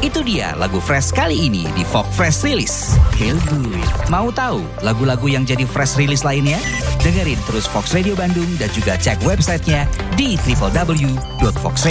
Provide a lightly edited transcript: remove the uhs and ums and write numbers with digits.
Itu dia lagu Fresh kali ini di Folk Fresh Release. Feel good. Mau tahu lagu-lagu yang jadi Fresh Release lainnya? Dengerin terus Fox Radio Bandung dan juga cek websitenya di www.foxradio.com.